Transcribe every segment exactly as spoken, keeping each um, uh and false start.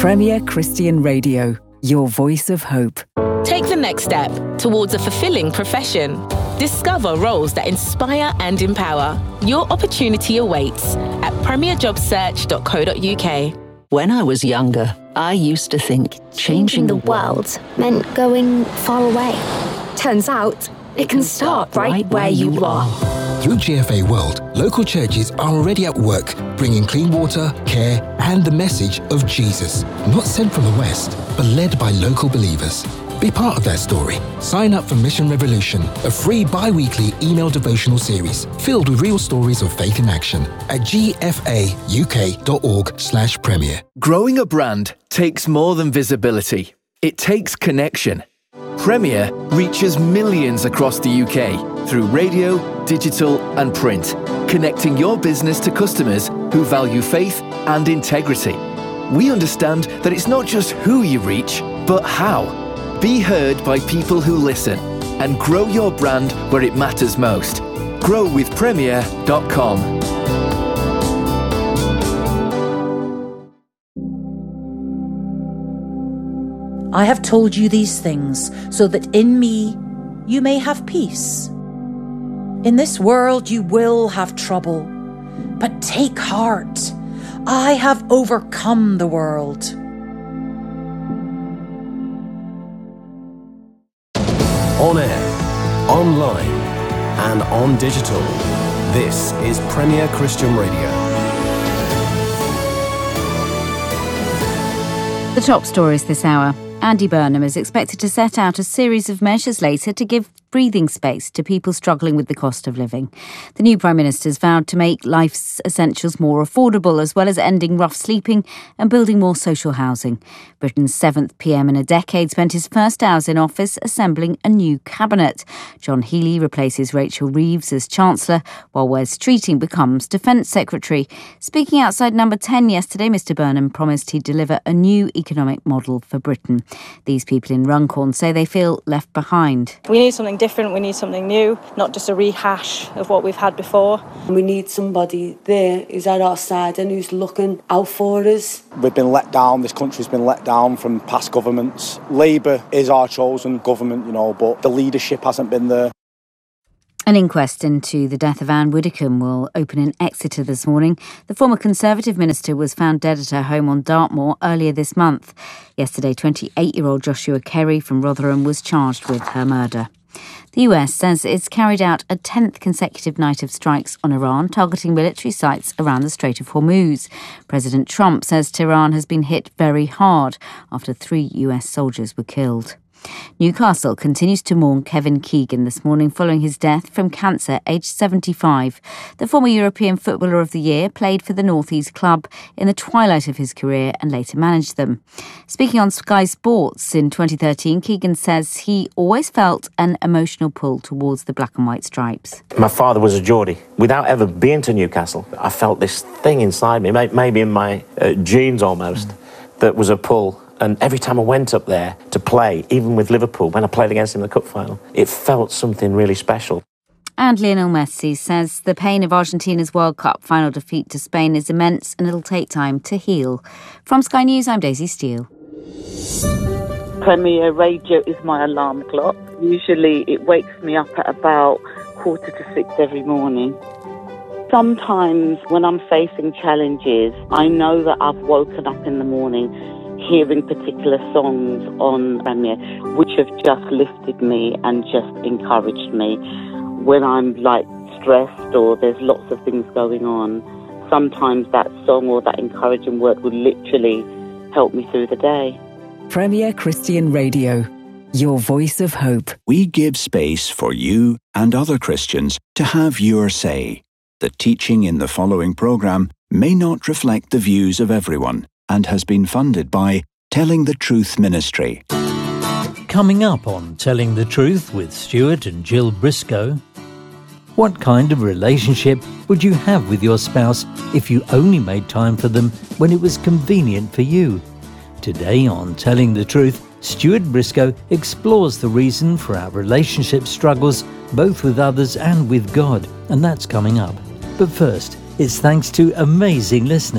Premier Christian Radio, your voice of hope. Take the next step towards a fulfilling profession. Discover roles that inspire and empower. Your opportunity awaits at premier job search dot co dot uk. When I was younger, I used to think changing the world meant going far away. Turns out, it can start right where you are. Through G F A World, local churches are already at work, bringing clean water, care, and the message of Jesus. Not sent from the West, but led by local believers. Be part of that story. Sign up for Mission Revolution, a free bi-weekly email devotional series filled with real stories of faith in action at gfauk.org slash premier. Growing a brand takes more than visibility. It takes connection. Premier reaches millions across the U K through radio, digital and print, connecting your business to customers who value faith and integrity. We understand that it's not just who you reach, but how. Be heard by people who listen and grow your brand where it matters most. grow with premier dot com. I have told you these things so that in me you may have peace. In this world you will have trouble, but take heart. I have overcome the world. On air, online, and on digital. This is Premier Christian Radio. The top stories this hour. Andy Burnham is expected to set out a series of measures later to give breathing space to people struggling with the cost of living. The new Prime Minister's vowed to make life's essentials more affordable, as well as ending rough sleeping and building more social housing. Britain's seventh P M in a decade spent his first hours in office assembling a new cabinet. John Healey replaces Rachel Reeves as Chancellor, while Wes Streeting becomes Defence Secretary. Speaking outside Number ten yesterday, Mr Burnham promised he'd deliver a new economic model for Britain. These people in Runcorn say they feel left behind. We need something different, we need something new, not just a rehash of what we've had before. We need somebody there who's at our side and who's looking out for us. We've been let down, this country's been let down from past governments. Labour is our chosen government, you know, but the leadership hasn't been there. An inquest into the death of Anne Widdecombe will open in Exeter this morning. The former Conservative minister was found dead at her home on Dartmoor earlier this month. Yesterday, twenty-eight-year-old Joshua Kerry from Rotherham was charged with her murder. The U S says it's carried out a tenth consecutive night of strikes on Iran, targeting military sites around the Strait of Hormuz. President Trump says Tehran has been hit very hard after three U S soldiers were killed. Newcastle continues to mourn Kevin Keegan this morning following his death from cancer, aged seventy-five. The former European Footballer of the Year played for the North East club in the twilight of his career and later managed them. Speaking on Sky Sports in twenty thirteen, Keegan says he always felt an emotional pull towards the black and white stripes. My father was a Geordie. Without ever being to Newcastle, I felt this thing inside me, maybe in my uh, genes almost, mm. that was a pull. And every time I went up there to play, even with Liverpool, when I played against him in the cup final, it felt something really special. And Lionel Messi says the pain of Argentina's World Cup final defeat to Spain is immense and it'll take time to heal. From Sky News, I'm Daisy Steele. Premier Radio is my alarm clock. Usually it wakes me up at about quarter to six every morning. Sometimes when I'm facing challenges, I know that I've woken up in the morning hearing particular songs on Premier, which have just lifted me and just encouraged me. When I'm like stressed or there's lots of things going on, sometimes that song or that encouraging word will literally help me through the day. Premier Christian Radio, your voice of hope. We give space for you and other Christians to have your say. The teaching in the following programme may not reflect the views of everyone and has been funded by Telling the Truth Ministry. Coming up on Telling the Truth with Stuart and Jill Briscoe, what kind of relationship would you have with your spouse if you only made time for them when it was convenient for you? Today on Telling the Truth, Stuart Briscoe explores the reason for our relationship struggles, both with others and with God, and that's coming up. But first, it's thanks to amazing listeners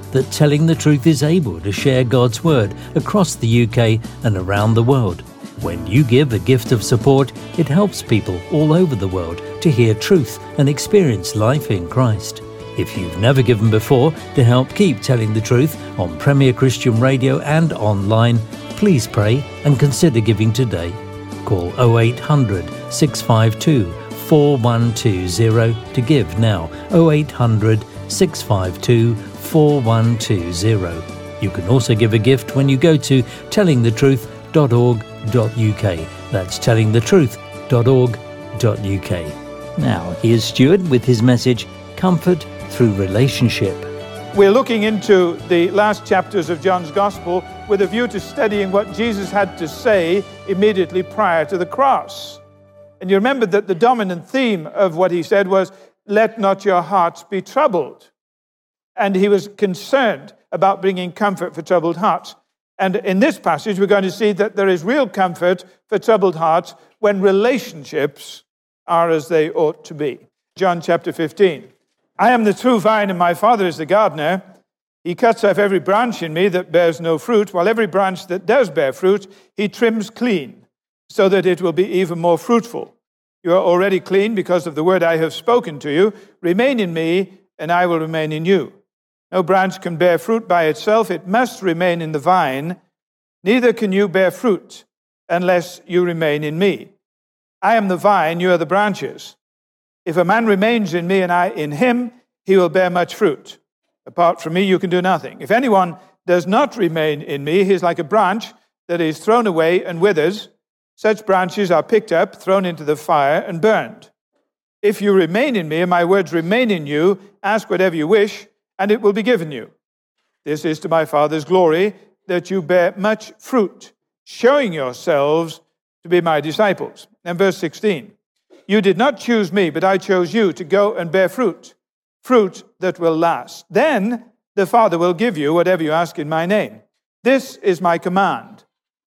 that Telling the Truth is able to share God's Word across the U K and around the world. When you give a gift of support, it helps people all over the world to hear truth and experience life in Christ. If you've never given before, to help keep Telling the Truth on Premier Christian Radio and online, please pray and consider giving today. Call oh eight hundred, six five two, four one two zero to give now. oh eight hundred, six five two, four one two zero. You can also give a gift when you go to telling the truth dot org dot U K. That's telling the truth dot org dot U K. Now, here's Stuart with his message, Comfort Through Relationship. We're looking into the last chapters of John's Gospel with a view to studying what Jesus had to say immediately prior to the cross. And you remember that the dominant theme of what he said was, "Let not your hearts be troubled." And he was concerned about bringing comfort for troubled hearts. And in this passage, we're going to see that there is real comfort for troubled hearts when relationships are as they ought to be. John chapter fifteen. "I am the true vine, and my Father is the gardener. He cuts off every branch in me that bears no fruit, while every branch that does bear fruit, he trims clean, so that it will be even more fruitful. You are already clean because of the word I have spoken to you. Remain in me, and I will remain in you. No branch can bear fruit by itself. It must remain in the vine. Neither can you bear fruit unless you remain in me. I am the vine, you are the branches. If a man remains in me and I in him, he will bear much fruit. Apart from me, you can do nothing. If anyone does not remain in me, he is like a branch that is thrown away and withers. Such branches are picked up, thrown into the fire, and burned. If you remain in me and my words remain in you, ask whatever you wish, and it will be given you. This is to my Father's glory, that you bear much fruit, showing yourselves to be my disciples." And verse sixteen, "You did not choose me, but I chose you to go and bear fruit, fruit that will last. Then the Father will give you whatever you ask in my name. This is my command,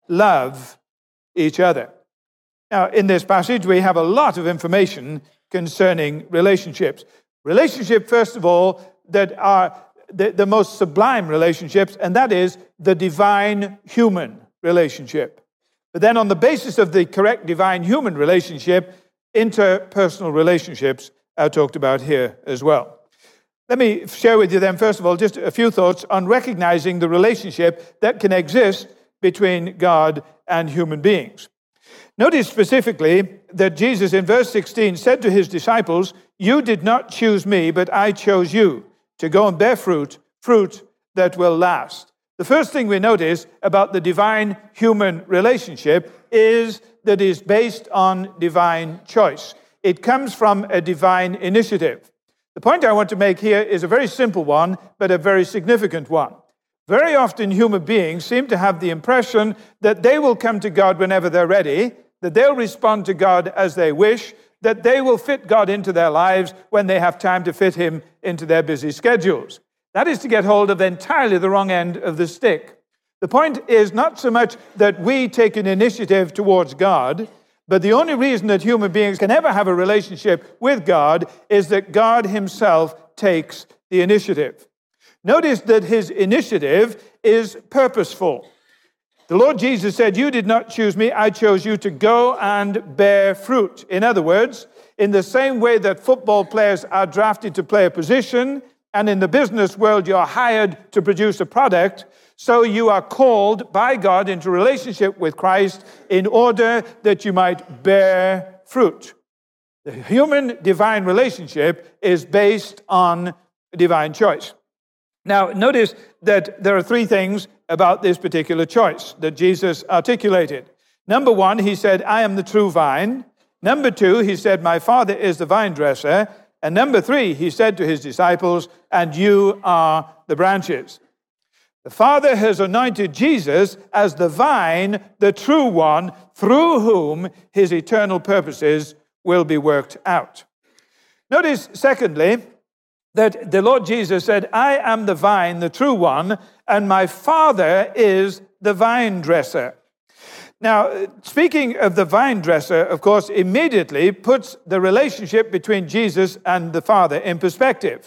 love each other." Now, in this passage, we have a lot of information concerning relationships. Relationship, first of all, that are the, the most sublime relationships, and that is the divine-human relationship. But then on the basis of the correct divine-human relationship, interpersonal relationships are talked about here as well. Let me share with you then, first of all, just a few thoughts on recognizing the relationship that can exist between God and human beings. Notice specifically that Jesus in verse sixteen said to his disciples, "You did not choose me, but I chose you to go and bear fruit, fruit that will last." The first thing we notice about the divine-human relationship is that it is based on divine choice. It comes from a divine initiative. The point I want to make here is a very simple one, but a very significant one. Very often human beings seem to have the impression that they will come to God whenever they're ready, that they'll respond to God as they wish, that they will fit God into their lives when they have time to fit him into their busy schedules. That is to get hold of entirely the wrong end of the stick. The point is not so much that we take an initiative towards God, but the only reason that human beings can ever have a relationship with God is that God himself takes the initiative. Notice that his initiative is purposeful. The Lord Jesus said, "You did not choose me, I chose you to go and bear fruit." In other words, in the same way that football players are drafted to play a position, and in the business world you're hired to produce a product, so you are called by God into relationship with Christ in order that you might bear fruit. The human divine relationship is based on divine choice. Now, notice that there are three things about this particular choice that Jesus articulated. Number one, he said, "I am the true vine." Number two, he said, "My Father is the vine dresser." And number three, he said to his disciples, "And you are the branches." The Father has anointed Jesus as the vine, the true one, through whom his eternal purposes will be worked out. Notice, secondly, that the Lord Jesus said, "I am the vine, the true one, and my Father is the vine dresser." Now, speaking of the vine dresser, of course, immediately puts the relationship between Jesus and the Father in perspective.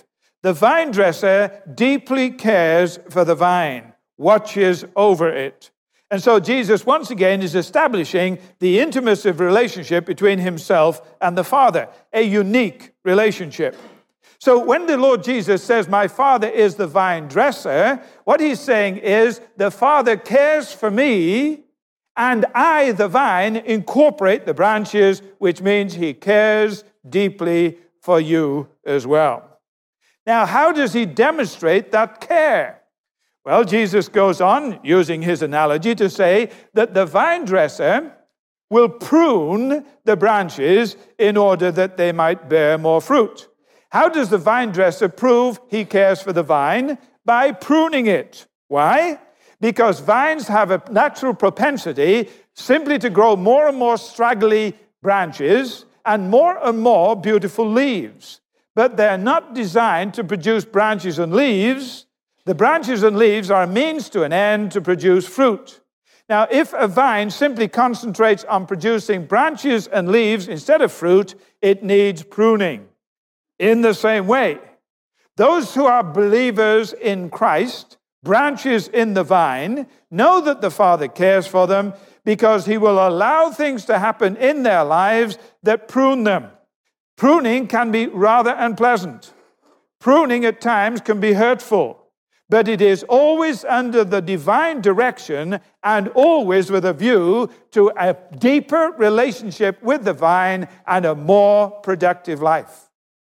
The vine dresser deeply cares for the vine, watches over it. And so Jesus, once again, is establishing the intimacy of relationship between himself and the Father, a unique relationship. So when the Lord Jesus says, my Father is the vine dresser, what he's saying is, the Father cares for me, and I, the vine, incorporate the branches, which means he cares deeply for you as well. Now, how does he demonstrate that care? Well, Jesus goes on, using his analogy, to say that the vine dresser will prune the branches in order that they might bear more fruit. How does the vine dresser prove he cares for the vine? By pruning it. Why? Because vines have a natural propensity simply to grow more and more straggly branches and more and more beautiful leaves. But they're not designed to produce branches and leaves. The branches and leaves are a means to an end to produce fruit. Now, if a vine simply concentrates on producing branches and leaves instead of fruit, it needs pruning. In the same way, those who are believers in Christ, branches in the vine, know that the Father cares for them because he will allow things to happen in their lives that prune them. Pruning can be rather unpleasant. Pruning at times can be hurtful. But it is always under the divine direction and always with a view to a deeper relationship with the vine and a more productive life.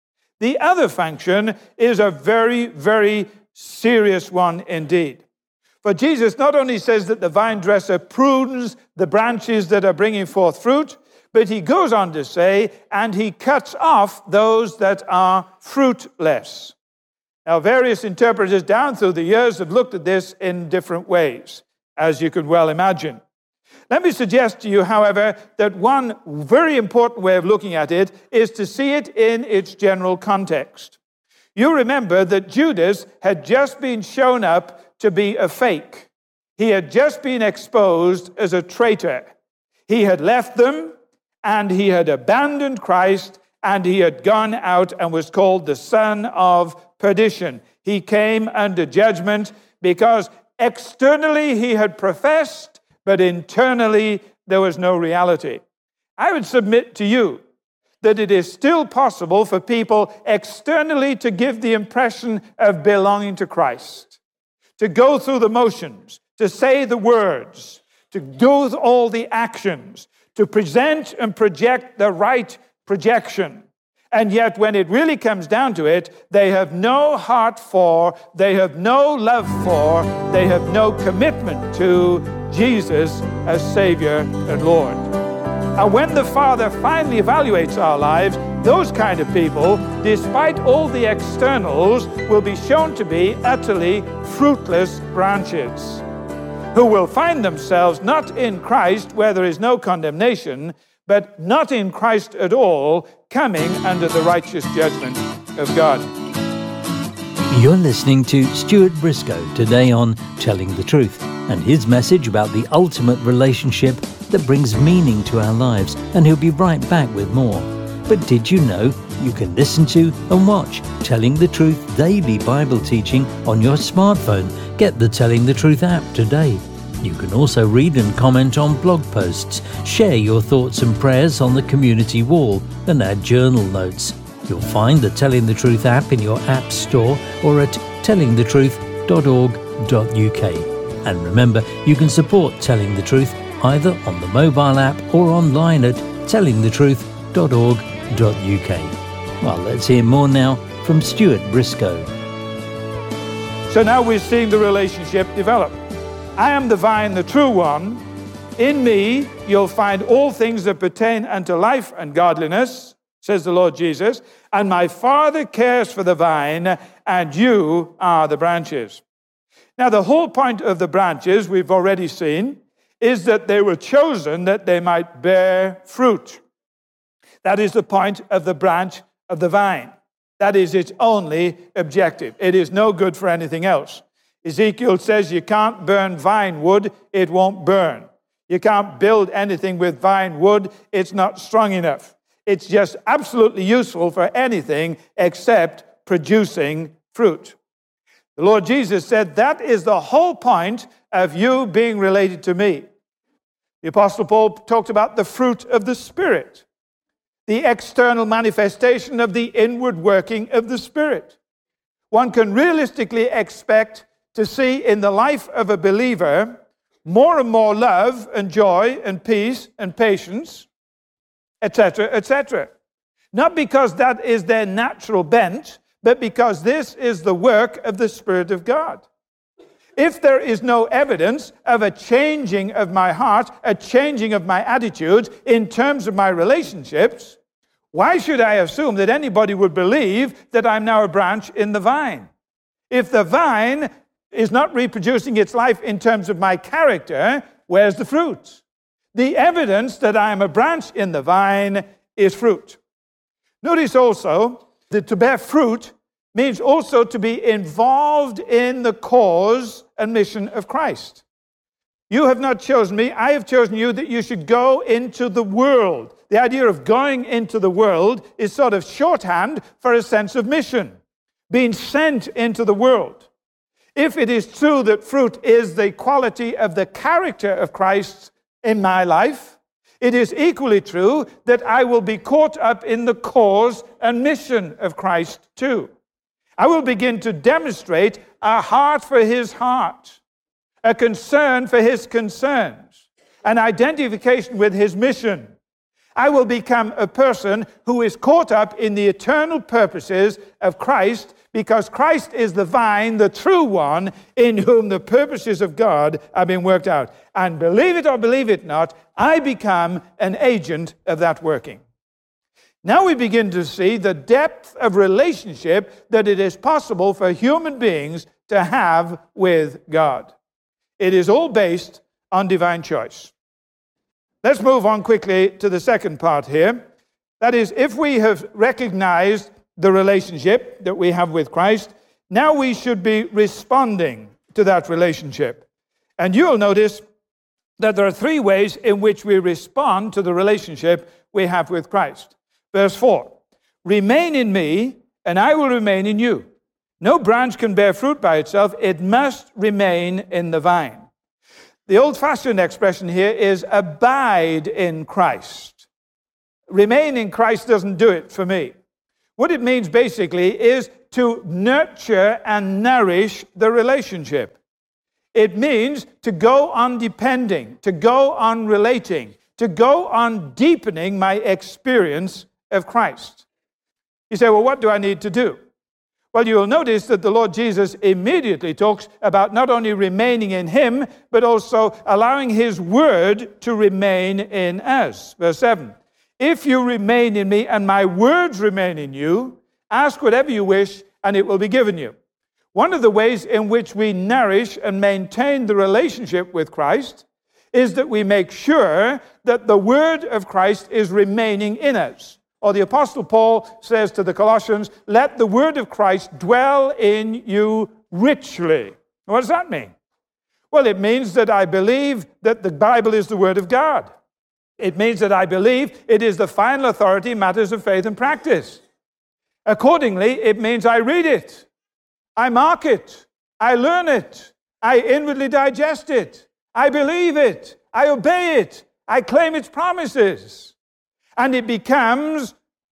The other function is a very, very serious one indeed. For Jesus not only says that the vine dresser prunes the branches that are bringing forth fruit, but he goes on to say, and he cuts off those that are fruitless. Now, various interpreters down through the years have looked at this in different ways, as you can well imagine. Let me suggest to you, however, that one very important way of looking at it is to see it in its general context. You remember that Judas had just been shown up to be a fake. He had just been exposed as a traitor. He had left them, and he had abandoned Christ, and he had gone out and was called the son of perdition. He came under judgment because externally he had professed, but internally there was no reality. I would submit to you that it is still possible for people externally to give the impression of belonging to Christ, to go through the motions, to say the words, to do all the actions, to present and project the right projection. And yet, when it really comes down to it, they have no heart for, they have no love for, they have no commitment to Jesus as Savior and Lord. And when the Father finally evaluates our lives, those kind of people, despite all the externals, will be shown to be utterly fruitless branches, who will find themselves not in Christ, where there is no condemnation, but not in Christ at all, coming under the righteous judgment of God. You're listening to Stuart Briscoe today on Telling the Truth, and his message about the ultimate relationship that brings meaning to our lives, and he'll be right back with more. But did you know you can listen to and watch Telling the Truth daily Bible teaching on your smartphone? Get the Telling the Truth app today. You can also read and comment on blog posts, share your thoughts and prayers on the community wall, and add journal notes. You'll find the Telling the Truth app in your app store or at telling the truth dot org dot U K. And remember, you can support Telling the Truth either on the mobile app or online at telling the truth dot org dot U K. Well, let's hear more now from Stuart Briscoe. So now we're seeing the relationship develop. I am the vine, the true one. In me, you'll find all things that pertain unto life and godliness, says the Lord Jesus. And my Father cares for the vine, and you are the branches. Now, the whole point of the branches, we've already seen, is that they were chosen that they might bear fruit. That is the point of the branch of the vine. That is its only objective. It is no good for anything else. Ezekiel says you can't burn vine wood, it won't burn. You can't build anything with vine wood, it's not strong enough. It's just absolutely useful for anything except producing fruit. The Lord Jesus said, that is the whole point of you being related to me. The Apostle Paul talked about the fruit of the Spirit, the external manifestation of the inward working of the Spirit. One can realistically expect to see in the life of a believer more and more love and joy and peace and patience, et cetera, et cetera. Not because that is their natural bent, but because this is the work of the Spirit of God. If there is no evidence of a changing of my heart, a changing of my attitude in terms of my relationships, why should I assume that anybody would believe that I'm now a branch in the vine? If the vine is not reproducing its life in terms of my character, where's the fruit? The evidence that I am a branch in the vine is fruit. Notice also that to bear fruit means also to be involved in the cause and mission of Christ. You have not chosen me, I have chosen you that you should go into the world. The idea of going into the world is sort of shorthand for a sense of mission, being sent into the world. If it is true that fruit is the quality of the character of Christ in my life, it is equally true that I will be caught up in the cause and mission of Christ too. I will begin to demonstrate a heart for his heart, a concern for his concerns, an identification with his mission. I will become a person who is caught up in the eternal purposes of Christ, because Christ is the vine, the true one, in whom the purposes of God are being worked out. And believe it or believe it not, I become an agent of that working. Now we begin to see the depth of relationship that it is possible for human beings to have with God. It is all based on divine choice. Let's move on quickly to the second part here. That is, if we have recognized the relationship that we have with Christ, now we should be responding to that relationship. And you'll notice that there are three ways in which we respond to the relationship we have with Christ. Verse four, remain in me, and I will remain in you. No branch can bear fruit by itself. It must remain in the vine. The old-fashioned expression here is abide in Christ. Remain in Christ doesn't do it for me. What it means basically is to nurture and nourish the relationship. It means to go on depending, to go on relating, to go on deepening my experience of Christ. You say, well, what do I need to do? Well, you will notice that the Lord Jesus immediately talks about not only remaining in him, but also allowing his word to remain in us. Verse seven, if you remain in me and my words remain in you, ask whatever you wish and it will be given you. One of the ways in which we nourish and maintain the relationship with Christ is that we make sure that the word of Christ is remaining in us. Or the Apostle Paul says to the Colossians, let the word of Christ dwell in you richly. What does that mean? Well, it means that I believe that the Bible is the word of God. It means that I believe it is the final authority in matters of faith and practice. Accordingly, it means I read it, I mark it, I learn it, I inwardly digest it, I believe it, I obey it, I claim its promises. And it becomes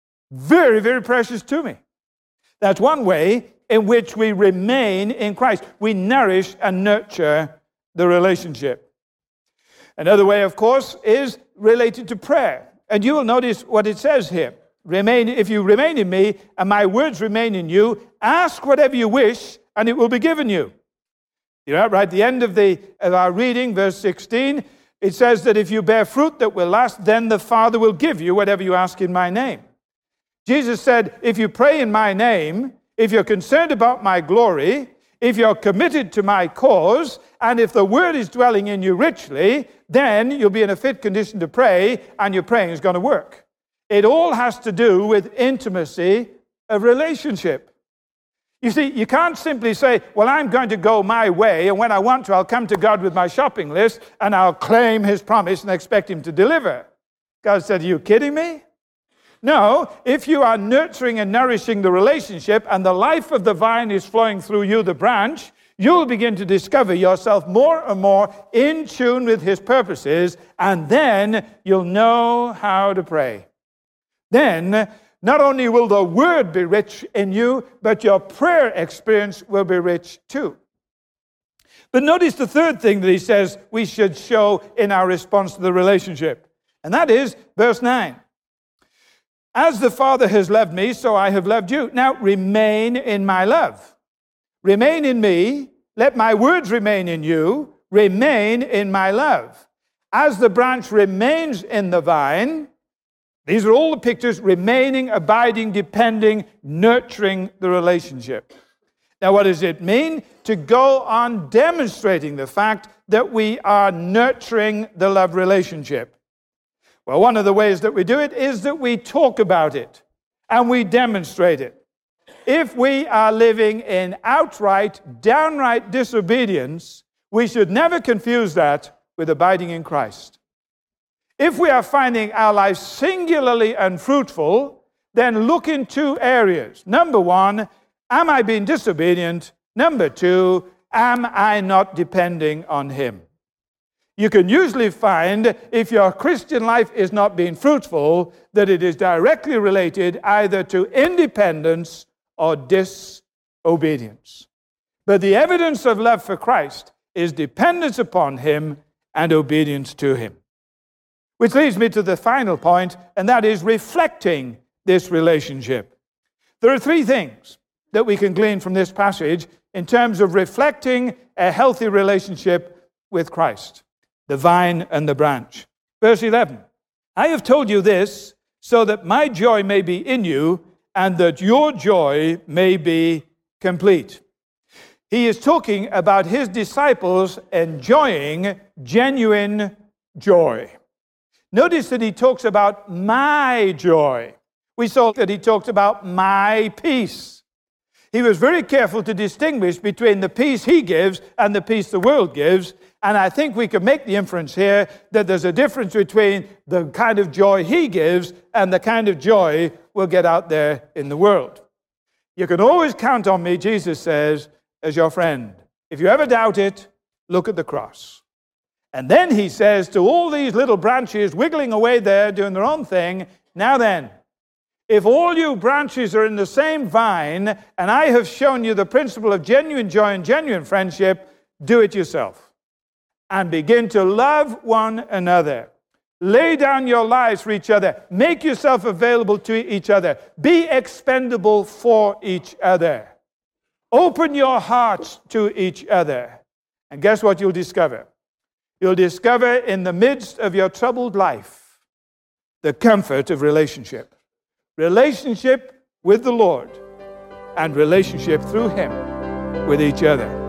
very, very precious to me. That's one way in which we remain in Christ. We nourish and nurture the relationship. Another way, of course, is related to prayer. And you will notice what it says here. Remain, if you remain in me and my words remain in you, ask whatever you wish and it will be given you. You know, right at the end of, the, of our reading, verse sixteen, it says that if you bear fruit that will last, then the Father will give you whatever you ask in my name. Jesus said, if you pray in my name, if you're concerned about my glory, if you're committed to my cause, and if the word is dwelling in you richly, then you'll be in a fit condition to pray, and your praying is going to work. It all has to do with intimacy of relationship. You see, you can't simply say, well, I'm going to go my way, and when I want to, I'll come to God with my shopping list, and I'll claim his promise and expect him to deliver. God said, are you kidding me? No, if you are nurturing and nourishing the relationship and the life of the vine is flowing through you, the branch, you'll begin to discover yourself more and more in tune with his purposes, and then you'll know how to pray. Then, not only will the word be rich in you, but your prayer experience will be rich too. But notice the third thing that he says we should show in our response to the relationship, and that is verse nine. As the Father has loved me, so I have loved you. Now remain in my love. Remain in me. Let my words remain in you. Remain in my love. As the branch remains in the vine, these are all the pictures: remaining, abiding, depending, nurturing the relationship. Now, what does it mean? To go on demonstrating the fact that we are nurturing the love relationship. Well, one of the ways that we do it is that we talk about it and we demonstrate it. If we are living in outright, downright disobedience, we should never confuse that with abiding in Christ. If we are finding our lives singularly unfruitful, then look in two areas. Number one, am I being disobedient? Number two, am I not depending on him? You can usually find, if your Christian life is not being fruitful, that it is directly related either to independence or disobedience. But the evidence of love for Christ is dependence upon him and obedience to him. Which leads me to the final point, and that is reflecting this relationship. There are three things that we can glean from this passage in terms of reflecting a healthy relationship with Christ, the vine and the branch. Verse eleven, I have told you this so that my joy may be in you and that your joy may be complete. He is talking about his disciples enjoying genuine joy. Notice that he talks about my joy. We saw that he talked about my peace. He was very careful to distinguish between the peace he gives and the peace the world gives. And I think we can make the inference here that there's a difference between the kind of joy he gives and the kind of joy we'll get out there in the world. You can always count on me, Jesus says, as your friend. If you ever doubt it, look at the cross. And then he says to all these little branches wiggling away there, doing their own thing, now then, if all you branches are in the same vine, and I have shown you the principle of genuine joy and genuine friendship, do it yourself. And begin to love one another. Lay down your lives for each other. Make yourself available to each other. Be expendable for each other. Open your hearts to each other. And guess what you'll discover? You'll discover in the midst of your troubled life the comfort of relationship. Relationship with the Lord and relationship through him with each other.